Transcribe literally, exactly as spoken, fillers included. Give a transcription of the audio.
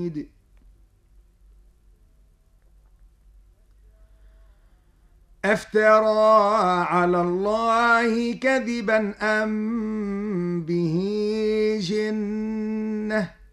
شهيد. افترى على الله كذبا أم به جنة